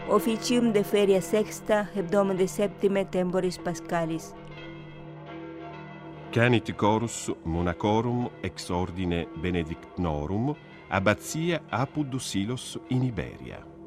officium de feria sexta, hebdomade de septime temporis pascalis. Canit chorus monacorum ex ordine benedictnorum, abbatia Apud Dusilos in Iberia.